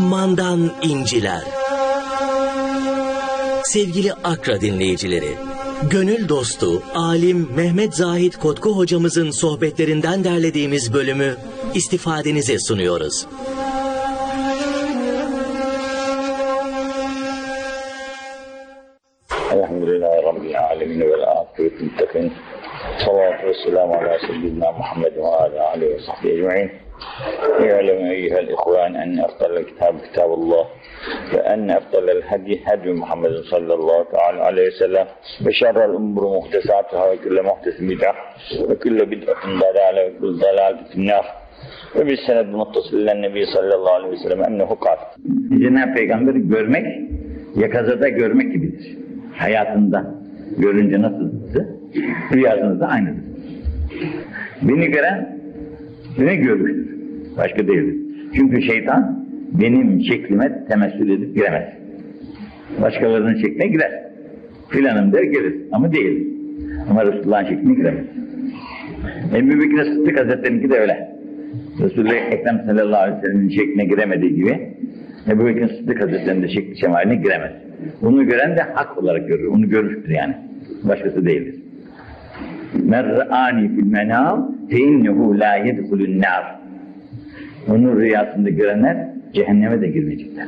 Umman'dan inciler. Sevgili Akra dinleyicileri, gönül dostu, alim Mehmet Zahid Kotku hocamızın sohbetlerinden derlediğimiz bölümü istifadenize sunuyoruz. Elhamdülillahi Rabbil alemin vel âkibeti muttakin. Salatu ve selamu ala seyyidina Muhammed ve ala aleyhi ve sahbihi ecma'in. İ'lemu eyyuhel ihvan enne efdalel kitab kitabullah ve enne efdalel hadi Muhammedin sallallahu aleyhi ve sellem ve şerrel umuru muhtesatuhâ ve külle muhtesin bid'ah ve külle bid'atin dalâle ve külle dalâletin finnâr. Ve biz senedü muttasillen nebi sallallahu aleyhi ve sellem ennehu kâl. Cenab-ı Peygamber'i görmek, yakazada görmek gibidir. Hayatında görünce nasıldı, rüyasında aynıdır. Beni gören beni görmüştür, başka değildir. Çünkü şeytan benim şeklime temessül edip giremez. Başkalarının şekline girer. Filanım der gelir ama değil. Ama Resulullah'ın şekline giremez. Ebu Bekir Sıddık Hazretleri'ninki de öyle. Resulullah Ekrem sallallahu aleyhi ve sellem'in şekline giremediği gibi Ebu Bekir Sıddık Hazretleri'nin de şekli şemaline giremez. Onu gören de hak olarak görür. Onu görmüştür yani. Başkası değildir. Mer'ani fil menam fe innehu la yedhulun nar. Onu rüyasında görenler cehenneme de girmeyecekler.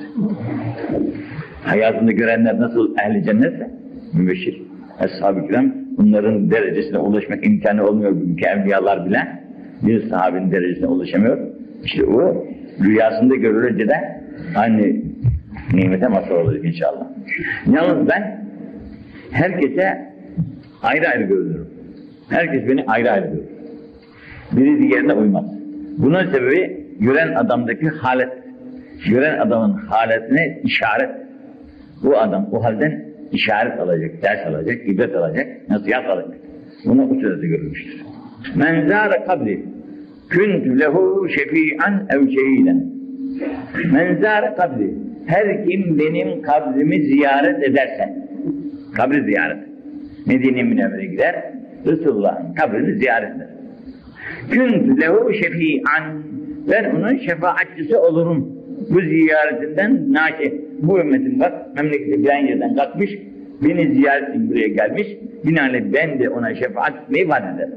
Hayatında görenler nasıl ehli cennetse mübeşşir. Ashab-ı kiram bunların derecesine ulaşmak imkanı olmuyor bugünkü evliyalar bile. Bir sahabenin derecesine ulaşamıyor. İşte o rüyasında görülünce de aynı nimete mazhar olacak inşallah. Yalnız ben herkese ayrı ayrı görünürüm. Herkes beni ayrı ayrı görür. Biri diğerine uymaz. Bunun sebebi gören adamdaki halet. Gören adamın haletine işaret. Bu adam o halden işaret alacak, ders alacak, ibret alacak, nasihat alacak. Bunu o sırada görülmüştür. Men zâre kabri küntü lehu şefi'an ev şehiden. Men zâre kabri, her kim benim kabrimi ziyaret ederse, kabri ziyaret, Medine-i Münevvere'ye gider, Resulullah'ın kabrini ziyaret eder. Küntü lehu şefi'an, ben onun şefaatçisi olurum. Bu ziyaretinden naşe, bu ümmetin bak, memleketi bilen yerden kalkmış, beni ziyaret için buraya gelmiş, binaenaleyh ben de ona şefaat etmeyi vaat ederim.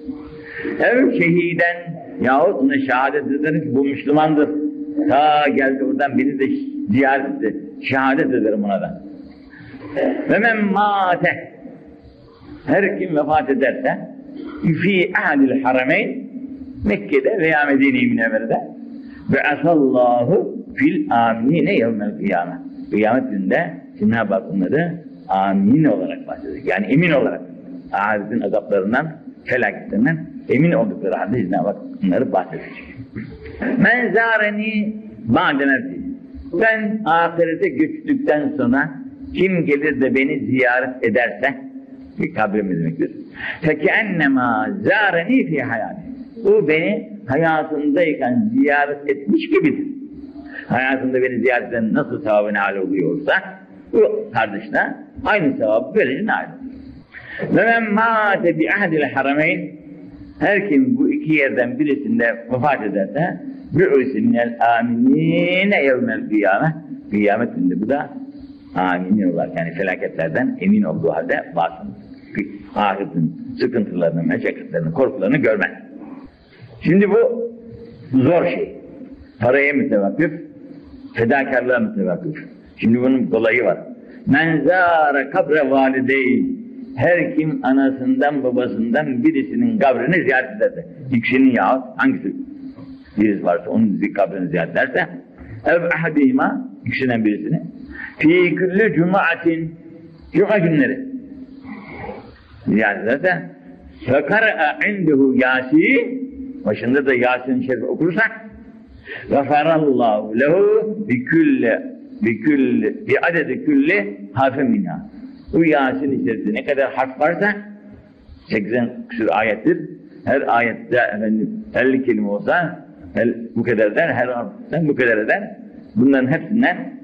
Ev şehiden, yahut ona şehadet ederim ki bu Müslümandır. Ta geldi oradan beni de ziyaret etti. Şehadet ederim ona da. Ve men mâte, her kim vefat ederse fî ahadil harameyn, Mekke'de veya Medine-i Münevvere'de ve asallahu fil amine yevmel kıyamet. Kıyamet günde Cenab-ı Hak onları amin olarak bahsedecek. Yani emin olarak. Ahiretin azaplarından, felaketlerinden emin oldukları halde Cenab-ı Hak onları bahsedecek. Men zâreni ba'de nefsi. Ben ahirete göçtükten sonra kim gelir de beni ziyaret ederse, bir kabrim demektir. Fekennemâ zâreni fî hayâti. O beni hayatındayken ziyaret etmiş gibidir. Hayatında beni ziyaret eden nasıl sevabı nail oluyorsa, bu kardeşine aynı sevabı böylece nail olur. Ve men mâte bi ahdil harameyn, her kim bu iki yerden birisinde vefat ederse, bi'ûsi minel âminîne yevmel kıyâme, kıyamet günde bu da amin olarak, yani felaketlerden emin olduğu halde varsın. Ahiretin sıkıntılarını, meşakkatlerini, korkularını görmez. Şimdi bu zor şey. Paraya mütevakkıf, fedakarlığa mütevakkıf. Şimdi bunun kolayı var. Men zâre kabre valideyn, her kim anasından babasından birisinin kabrini ziyaret ederse, ikisinin yahut hangisi birisi varsa onun kabrini ziyaret ederse, ev ahadihima, ikisinden birisini, fî küllü cumaatin, cuma günleri ziyaret ederse, fekara'a indehu Yasin, başında da Yasin-i Şerif okursak, gafarallahu lehu bi adedi külli harfin minha. Bu Yasin içerisinde ne kadar harf varsa 80 küsur ayettir. Her ayette efendim 50 kelime olsa bu kadar eder, her harften bu kadar eder. Bunların hepsinden